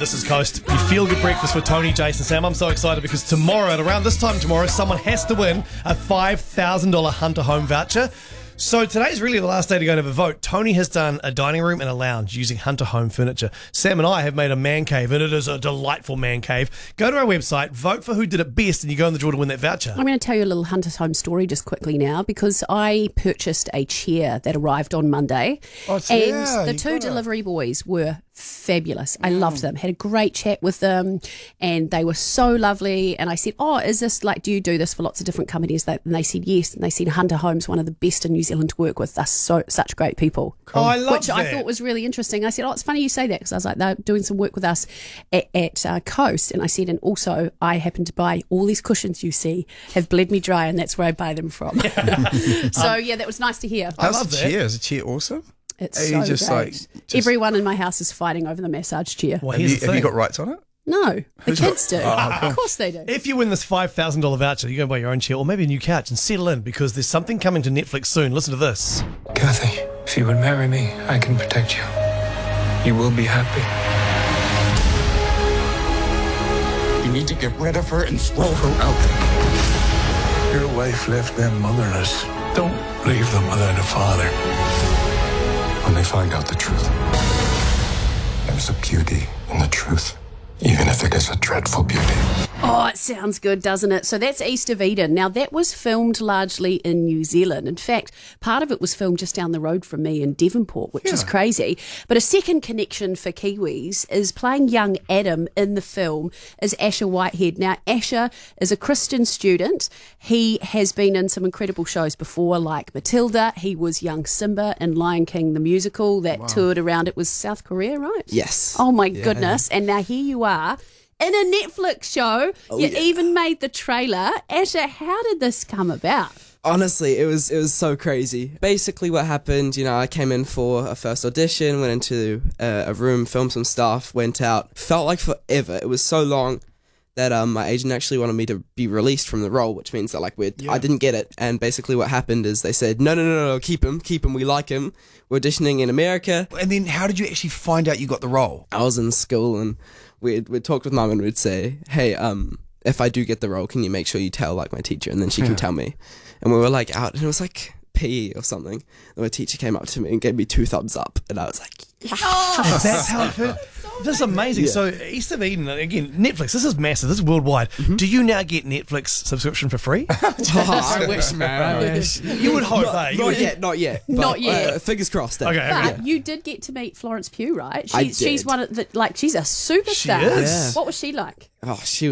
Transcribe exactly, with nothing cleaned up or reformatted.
This is Coast. You feel good breakfast with Tony, Jason, Sam. I'm so excited because tomorrow, at around this time tomorrow, someone has to win a five thousand dollars Hunter Home voucher. So today's really the last day to go and have a vote. Tony has done a dining room and a lounge using Hunter Home furniture. Sam and I have made a man cave, and it is a delightful man cave. Go to our website, vote for who did it best, and you go in the draw to win that voucher. I'm going to tell you a little Hunter Home story just quickly now, because I purchased a chair that arrived on Monday, Oh, and yeah, the you two got it. delivery boys were fabulous. I loved them. Had a great chat with them, and they were so lovely. And I said, "Oh, is this like? Do you do this for lots of different companies?" They, and they said yes. And they said Hunter Home's one of the best in New Zealand to work with. They're so such great people. Oh, I love Which that. I thought was really interesting. I said, "Oh, it's funny you say that," because I was like, they're doing some work with us at, at uh, Coast, and I said, and also I happen to buy all these cushions you see have bled me dry, and that's where I buy them from. so yeah, that was nice to hear. How's love the that. chair? Is the chair awesome? It's Are so you just great. like just- Everyone in my house is fighting over the massage chair. Well, Have here's you, the have you thing. got rights on it? No, the Who's kids do. got- Oh, Of course they do. If you win this five thousand dollars voucher, you go buy your own chair or maybe a new couch and settle in, because there's something coming to Netflix soon. Listen to this. Kathy, if you would marry me, I can protect you. You will be happy. You need to get rid of her and throw her out. Your wife left them motherless. Don't leave them without a father. When they find out the truth, there's a beauty in the truth, even if it is a dreadful beauty. Oh, it sounds good, doesn't it? So that's East of Eden. Now, that was filmed largely in New Zealand. In fact, part of it was filmed just down the road from me in Devonport, which is crazy. But a second connection for Kiwis is playing young Adam in the film is Asher Whitehead. Now, Asher is a Christian student. He has been in some incredible shows before, like Matilda. He was young Simba in Lion King, the musical that toured around. It was South Korea, right? Yes. Oh, my goodness. And now here you are in a Netflix show. Oh, you yeah. even made the trailer. Asher, how did this come about? Honestly, it was it was so crazy. Basically, what happened, you know, I came in for a first audition, went into a, a room, filmed some stuff, went out. Felt like forever. It was so long that um, my agent actually wanted me to be released from the role, which means that like we I didn't get it. And basically, what happened is they said, no, no, no, no, keep him, keep him. We like him. We're auditioning in America. And then how did you actually find out you got the role? I was in school and we'd, we'd talk with mum and we'd say, hey, um, if I do get the role, can you make sure you tell like my teacher, and then she can tell me. And we were like out, and it was like P E or something. And my teacher came up to me and gave me two thumbs up, and I was like, That's how it hurt. This is amazing. So East of Eden, again, Netflix, this is massive. This is worldwide. Do you now get Netflix subscription for free? oh, I wish, man, I wish. You would hope, eh? You Not would- yet, not yet. But, Not yet. Uh, fingers crossed. Though. Okay, okay. But you did get to meet Florence Pugh, right? She's, I she's did. one of the, like, she's a superstar. She is. What was she like? Oh, she